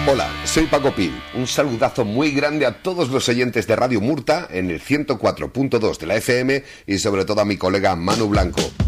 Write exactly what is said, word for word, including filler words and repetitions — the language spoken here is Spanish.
Hola, soy Paco Pin. Un saludazo muy grande a todos los oyentes de Radio Murta en el ciento cuatro punto dos de la F M y sobre todo a mi colega Manu Blanco.